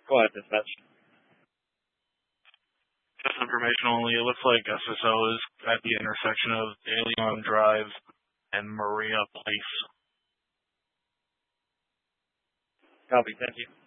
Go ahead, dispatch. Just information only. It looks like SSO is at the intersection of De Leon Drive and Maria Place. Copy, thank you.